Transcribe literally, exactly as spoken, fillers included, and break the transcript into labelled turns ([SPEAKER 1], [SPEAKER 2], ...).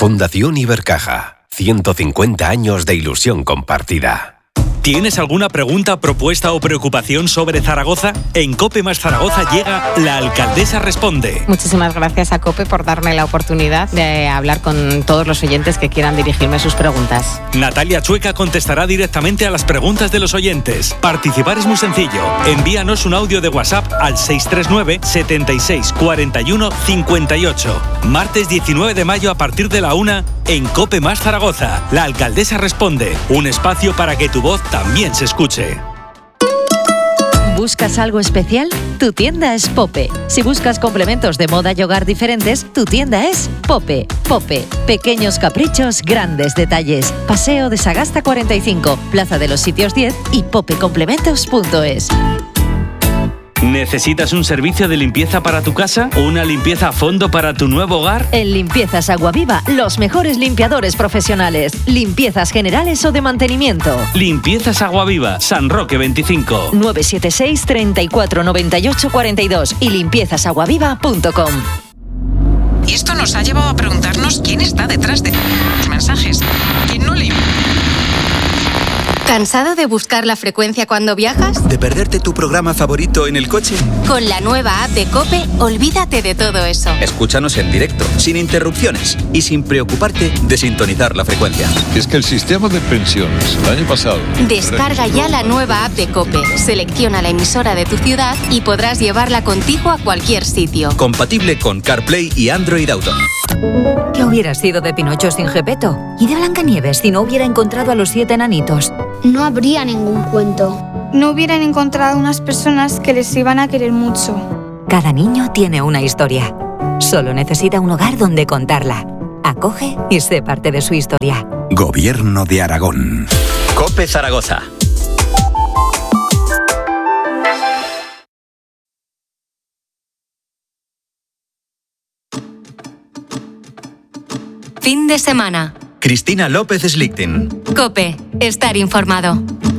[SPEAKER 1] Fundación Ibercaja. ciento cincuenta años de ilusión compartida.
[SPEAKER 2] ¿Tienes alguna pregunta, propuesta o preocupación sobre Zaragoza? En COPE más Zaragoza llega La Alcaldesa Responde.
[SPEAKER 3] Muchísimas gracias a COPE por darme la oportunidad de hablar con todos los oyentes que quieran dirigirme sus preguntas.
[SPEAKER 2] Natalia Chueca contestará directamente a las preguntas de los oyentes. Participar es muy sencillo. Envíanos un audio de WhatsApp al seis tres nueve, setenta y seis, cuarenta y uno, cincuenta y ocho. Martes diecinueve de mayo a partir de la una en COPE más Zaragoza. La Alcaldesa Responde. Un espacio para que tu voz también se escuche.
[SPEAKER 4] ¿Buscas algo especial? Tu tienda es Pope. Si buscas complementos de moda y hogar diferentes, tu tienda es Pope. Pope. Pequeños caprichos, grandes detalles. Paseo de Sagasta cuarenta y cinco, Plaza de los Sitios diez y popecomplementos punto es.
[SPEAKER 2] ¿Necesitas un servicio de limpieza para tu casa? ¿Una limpieza a fondo para tu nuevo hogar?
[SPEAKER 4] En Limpiezas Aguaviva, los mejores limpiadores profesionales. Limpiezas generales o de mantenimiento.
[SPEAKER 2] Limpiezas Aguaviva, San Roque veinticinco.
[SPEAKER 4] nueve siete seis, treinta y cuatro, noventa y ocho, cuarenta y dos y limpiezas aguaviva punto com.
[SPEAKER 5] Y esto nos ha llevado a preguntarnos quién está detrás de los mensajes. ¿Quién no lee?
[SPEAKER 6] ¿Cansado de buscar la frecuencia cuando viajas?
[SPEAKER 7] ¿De perderte tu programa favorito en el coche?
[SPEAKER 6] Con la nueva app de COPE, olvídate de todo eso.
[SPEAKER 7] Escúchanos en directo, sin interrupciones y sin preocuparte de sintonizar la frecuencia.
[SPEAKER 8] Es que el sistema de pensiones el año pasado...
[SPEAKER 6] Descarga ya la nueva app de COPE, selecciona la emisora de tu ciudad y podrás llevarla contigo a cualquier sitio.
[SPEAKER 7] Compatible con CarPlay y Android Auto.
[SPEAKER 9] ¿Qué hubiera sido de Pinocho sin Gepetto? ¿Y de Blancanieves si no hubiera encontrado a los siete enanitos?
[SPEAKER 10] No habría ningún cuento.
[SPEAKER 11] No hubieran encontrado unas personas que les iban a querer mucho.
[SPEAKER 9] Cada niño tiene una historia. Solo necesita un hogar donde contarla. Acoge y sé parte de su historia.
[SPEAKER 1] Gobierno de Aragón.
[SPEAKER 7] COPE Zaragoza.
[SPEAKER 6] Fin de semana.
[SPEAKER 7] Cristina López Slichting.
[SPEAKER 6] COPE. Estar informado.